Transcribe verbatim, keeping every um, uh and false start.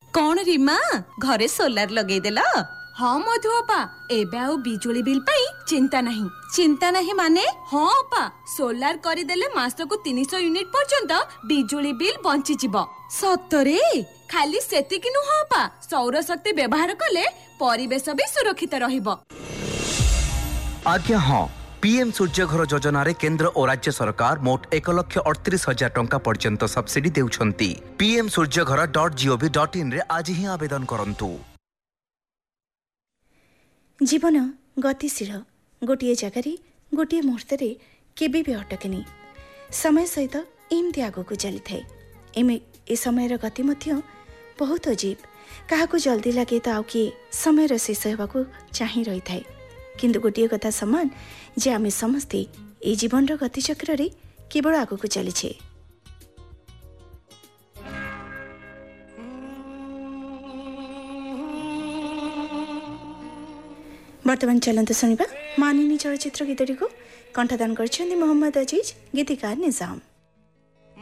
कौन रीमा घरे सोलार लगेदेला? हाँ मधुअपा एबे आउ बिजुली बिल पाई चिंता नहीं। चिंता नहीं माने? हाँ अपा सोलार करिदेले मासको तीन सौ यूनिट पर्यंत बिजुली बिल बंची जिवो। सतरे? खाली सेतिकी नुह अपा सौर शक्ति व्यवहार कले परिवेश भी सुरक्षित रहिबो। आज्ञा हाँ, पीएम सूर्य घर योजना रे केंद्र और राज्य सरकार मोट एक लक्ष अड़तीस हजार टंका पर्यंत सब्सिडी देउछंती। पीएम सूर्य घर डॉट जीओवी डॉट इन रे आज ही आवेदन करंतु। जीवन गतिशील गोटे जगार गोटे मुहूर्त केबे भी अटकेनी समय सहित एमती आगक चली थाए। एमे ए समय गति मध्य बहुत अजीब। क्या जल्दी लगे तो आउ किए समय शेष होगा चाह रही थाए। किंतु गोटे कथा समान जे आमे समस्ते ए जीवन गतिचक्र रे केवल आगक चलीछे। वर्तमान चलते शुणा मानिनी चलचित्र गीतटी को कंठदान कर मोहम्मद अजीज, गीतिकार निजाम।